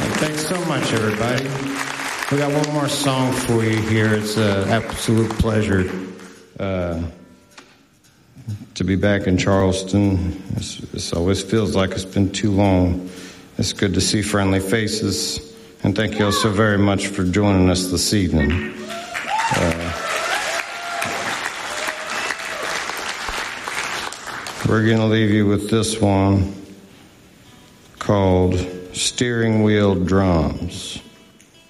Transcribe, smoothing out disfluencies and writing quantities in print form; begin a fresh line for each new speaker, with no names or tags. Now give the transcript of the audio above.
Thanks so much, everybody. We got one more song for you here. It's an absolute pleasure to be back in Charleston. This always feels like it's been too long. It's good to see friendly faces, and thank you all so very much for joining us this evening. We're going to leave you with this one called Steering Wheel Drums.